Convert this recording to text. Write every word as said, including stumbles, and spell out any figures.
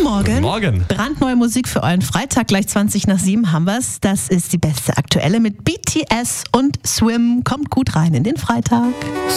Morgen. Morgen. Brandneue Musik für euren Freitag, gleich zwanzig nach sieben haben wir's. Das ist die beste aktuelle mit B T S und Swim. Kommt gut rein in den Freitag.